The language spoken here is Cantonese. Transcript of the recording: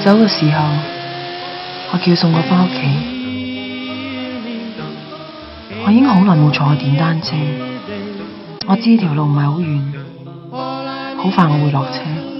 走嘅時候，我叫佢送我返屋企。我已經好耐冇坐過電單車，我知條路唔係好遠，好快我會落車。